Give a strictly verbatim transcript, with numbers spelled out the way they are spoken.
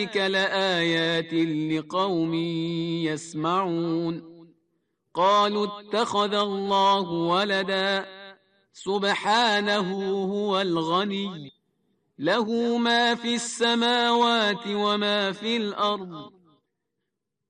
لآيات لقوم يسمعون قالوا اتخذ الله ولدا سبحانه هو الغني له ما في السماوات وما في الأرض